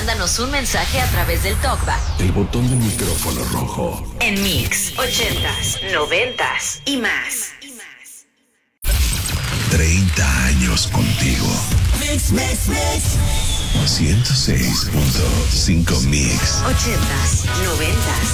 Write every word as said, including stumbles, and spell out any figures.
mándanos un mensaje a través del TalkBack. El botón del micrófono rojo. En Mix, ochentas, noventas y más. treinta años contigo. Mix, mix, mix. ciento seis punto cinco Mix. Ochentas, noventas